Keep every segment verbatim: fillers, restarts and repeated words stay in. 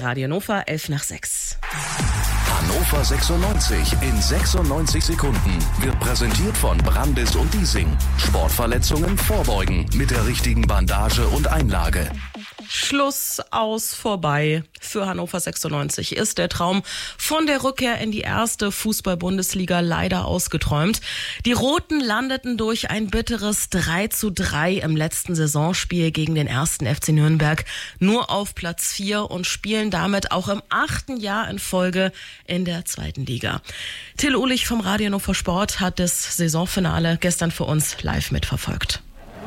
Radio Hannover, elf nach sechs. Hannover sechsundneunzig in sechsundneunzig Sekunden wird präsentiert von Brandis und Diesing. Sportverletzungen vorbeugen mit der richtigen Bandage und Einlage. Schluss, aus, vorbei. Für Hannover sechsundneunzig ist der Traum von der Rückkehr in die erste Fußball-Bundesliga leider ausgeträumt. Die Roten landeten durch ein bitteres drei zu drei im letzten Saisonspiel gegen den ersten F C Nürnberg nur auf Platz vier und spielen damit auch im achten Jahr in Folge in der zweiten Liga. Till Uhlich vom Radio Hannover Sport hat das Saisonfinale gestern für uns live mitverfolgt.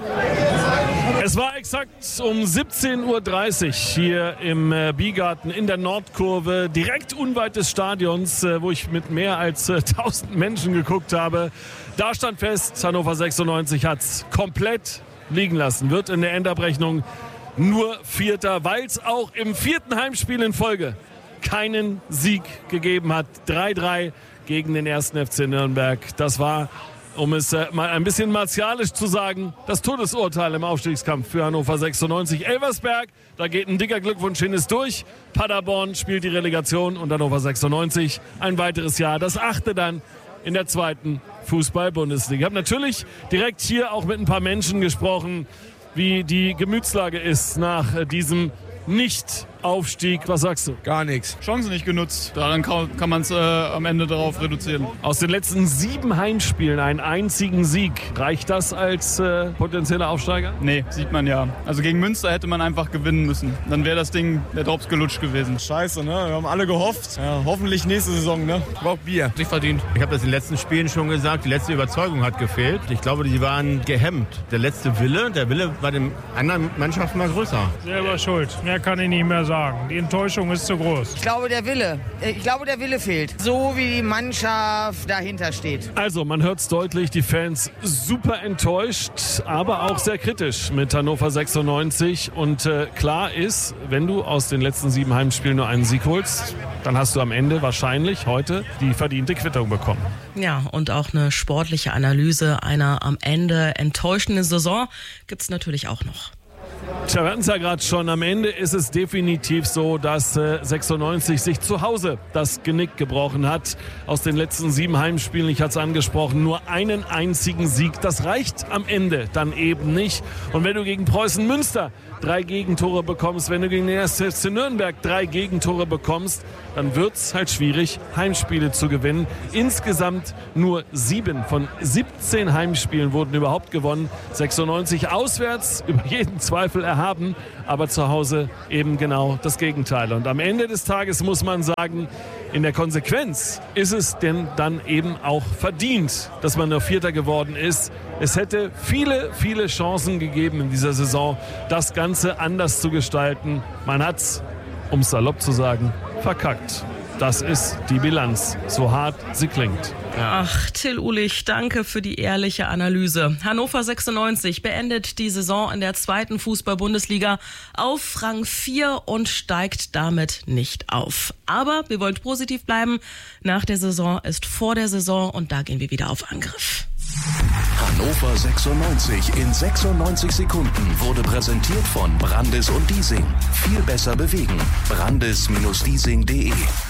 Es war exakt um siebzehn Uhr dreißig hier im äh, Biergarten in der Nordkurve, direkt unweit des Stadions, äh, wo ich mit mehr als äh, tausend Menschen geguckt habe. Da stand fest, Hannover sechsundneunzig hat es komplett liegen lassen, wird in der Endabrechnung nur Vierter, weil es auch im vierten Heimspiel in Folge keinen Sieg gegeben hat. drei drei gegen den ersten F C Nürnberg. Das war, um es äh, mal ein bisschen martialisch zu sagen, das Todesurteil im Aufstiegskampf für Hannover sechsundneunzig. Elversberg, da geht ein dicker Glückwunsch hin, ist durch. Paderborn spielt die Relegation und Hannover sechsundneunzig ein weiteres Jahr. Das achte dann in der zweiten Fußball-Bundesliga. Ich habe natürlich direkt hier auch mit ein paar Menschen gesprochen, wie die Gemütslage ist nach äh, diesem Nicht-Aufstieg. Was sagst du? Gar nichts. Chancen nicht genutzt. Daran kann, kann man es äh, am Ende darauf reduzieren. Aus den letzten sieben Heimspielen einen einzigen Sieg. Reicht das als äh, potenzieller Aufsteiger? Nee, sieht man ja. Also gegen Münster hätte man einfach gewinnen müssen. Dann wäre das Ding der Drops gelutscht gewesen. Scheiße, ne? Wir haben alle gehofft. Ja, hoffentlich nächste Saison, ne? Braucht Bier. Nicht verdient. Ich habe das in den letzten Spielen schon gesagt. Die letzte Überzeugung hat gefehlt. Ich glaube, die waren gehemmt. Der letzte Wille, der Wille war den anderen Mannschaften mal größer. Selber schuld. Mehr kann ich nicht mehr sagen. Die Enttäuschung ist zu groß. Ich glaube, der Wille. Ich glaube, der Wille fehlt. So wie die Mannschaft dahinter steht. Also, man hört es deutlich, die Fans super enttäuscht, aber auch sehr kritisch mit Hannover sechsundneunzig. Und äh, klar ist, wenn du aus den letzten sieben Heimspielen nur einen Sieg holst, dann hast du am Ende wahrscheinlich heute die verdiente Quittung bekommen. Ja, und auch eine sportliche Analyse einer am Ende enttäuschenden Saison gibt es natürlich auch noch. Tja, wir hatten es ja gerade schon. Am Ende ist es definitiv so, dass äh, sechsundneunzig sich zu Hause das Genick gebrochen hat. Aus den letzten sieben Heimspielen, ich hatte es angesprochen, nur einen einzigen Sieg. Das reicht am Ende dann eben nicht. Und wenn du gegen Preußen Münster drei Gegentore bekommst, wenn du gegen den ersten F C Nürnberg drei Gegentore bekommst, dann wird es halt schwierig, Heimspiele zu gewinnen. Insgesamt nur sieben von siebzehn Heimspielen wurden überhaupt gewonnen. sechsundneunzig auswärts, über jeden Zweifel erhaben, aber zu Hause eben genau das Gegenteil. Und am Ende des Tages muss man sagen, in der Konsequenz ist es denn dann eben auch verdient, dass man nur Vierter geworden ist. Es hätte viele, viele Chancen gegeben in dieser Saison, das Ganze anders zu gestalten. Man hat's, um es salopp zu sagen, verkackt. Das ist die Bilanz, so hart sie klingt. Ach, Till Uhlich, danke für die ehrliche Analyse. Hannover sechsundneunzig beendet die Saison in der zweiten Fußball-Bundesliga auf Rang vier und steigt damit nicht auf. Aber wir wollen positiv bleiben. Nach der Saison ist vor der Saison und da gehen wir wieder auf Angriff. Hannover sechsundneunzig in sechsundneunzig Sekunden wurde präsentiert von Brandis und Diesing. Viel besser bewegen. Brandis Diesing punkt de